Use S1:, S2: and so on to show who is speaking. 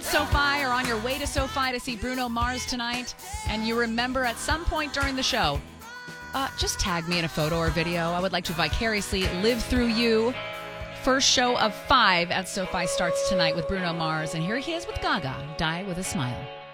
S1: SoFi or on your way to SoFi to see Bruno Mars tonight, and you remember at some point during the show, just tag me in a photo or video. I would like to vicariously live through you. First show of 5 at SoFi starts tonight with Bruno Mars, and here he is with Gaga, Die With a Smile.